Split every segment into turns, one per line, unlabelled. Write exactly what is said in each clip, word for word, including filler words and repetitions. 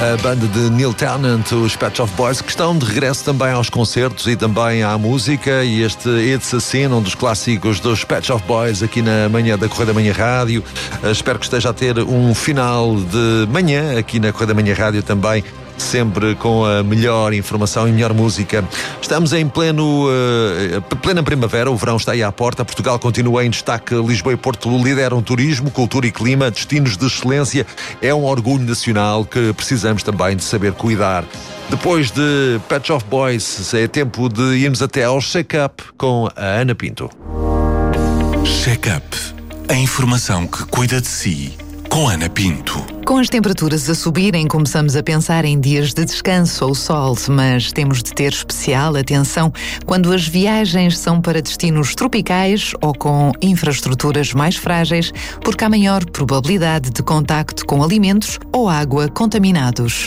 A banda de Neil Tennant, os Pet Shop Boys, que estão de regresso também aos concertos e também à música. E este It's a Sin, um dos clássicos dos Pet Shop Boys, aqui na manhã da Correio da Manhã Rádio. Uh, espero que esteja a ter um final de manhã aqui na Correio da Manhã Rádio também, sempre com a melhor informação e melhor música. Estamos em pleno, uh, plena primavera, o verão está aí à porta. Portugal continua em destaque. Lisboa e Porto lideram turismo, cultura e clima, destinos de excelência. É um orgulho nacional que precisamos também de saber cuidar. Depois de Pet Shop Boys, é tempo de irmos até ao Check-up com a Ana Pinto.
Check-up, a informação que cuida de si, com Ana Pinto.
Com as temperaturas a subirem, começamos a pensar em dias de descanso ou sol, mas temos de ter especial atenção quando as viagens são para destinos tropicais ou com infraestruturas mais frágeis, porque há maior probabilidade de contacto com alimentos ou água contaminados.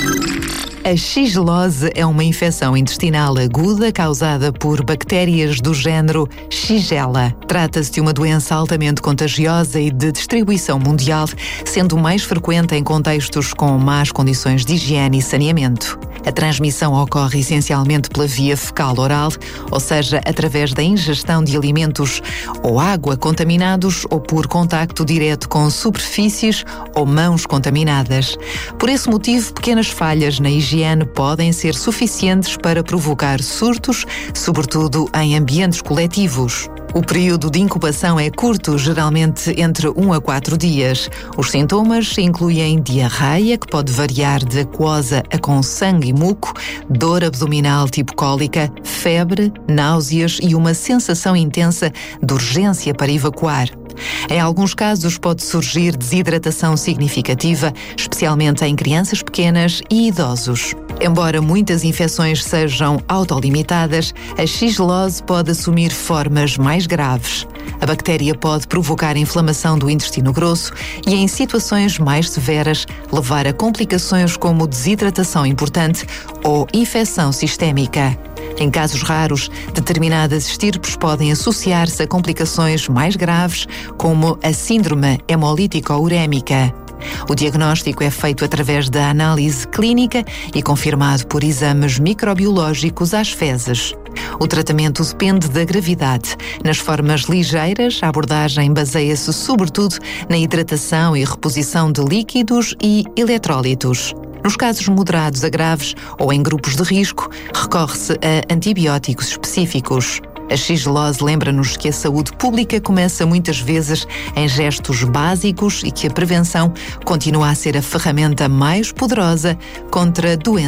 A shigelose é uma infecção intestinal aguda causada por bactérias do género Shigella. Trata-se de uma doença altamente contagiosa e de distribuição mundial, sendo mais frequente em contextos com más condições de higiene e saneamento. A transmissão ocorre essencialmente pela via fecal-oral, ou seja, através da ingestão de alimentos ou água contaminados ou por contacto direto com superfícies ou mãos contaminadas. Por esse motivo, pequenas falhas na higiene podem ser suficientes para provocar surtos, sobretudo em ambientes coletivos. O período de incubação é curto, geralmente entre um a quatro dias. Os sintomas incluem diarreia, que pode variar de aquosa a com sangue e muco, dor abdominal tipo cólica, febre, náuseas e uma sensação intensa de urgência para evacuar. Em alguns casos pode surgir desidratação significativa, especialmente em crianças pequenas e idosos. Embora muitas infecções sejam autolimitadas, a shigelose pode assumir formas mais graves. A bactéria pode provocar inflamação do intestino grosso e, em situações mais severas, levar a complicações como desidratação importante ou infecção sistémica. Em casos raros, determinadas estirpes podem associar-se a complicações mais graves, como a síndrome hemolítico-urémica. O diagnóstico é feito através da análise clínica e confirmado por exames microbiológicos às fezes. O tratamento depende da gravidade. Nas formas ligeiras, a abordagem baseia-se sobretudo na hidratação e reposição de líquidos e eletrólitos. Nos casos moderados a graves ou em grupos de risco, recorre-se a antibióticos específicos. A shigelose lembra-nos que a saúde pública começa muitas vezes em gestos básicos e que a prevenção continua a ser a ferramenta mais poderosa contra doenças.